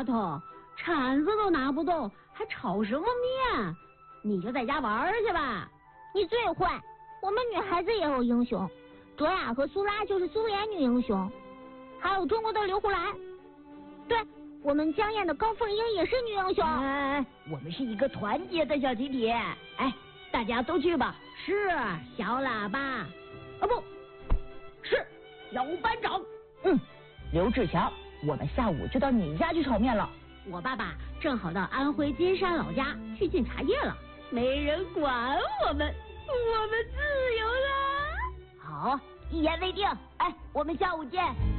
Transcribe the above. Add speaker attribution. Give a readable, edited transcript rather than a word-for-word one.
Speaker 1: 头，铲子都拿不动，还炒什么面？你就在家玩去吧。
Speaker 2: 你最坏，我们女孩子也有英雄，卓雅和苏拉就是苏联女英雄，还有中国的刘胡兰。对，我们江燕的高凤英也是女英雄。
Speaker 3: 哎，我们是一个团结的小集体。哎，大家都去吧。
Speaker 1: 是小喇叭，啊不是小班长。
Speaker 4: 刘志强，我们下午就到你家去炒面了。
Speaker 1: 我爸爸正好到安徽金山老家去进茶叶了，没人管我们自由了。
Speaker 3: 好，一言为定。哎，我们下午见。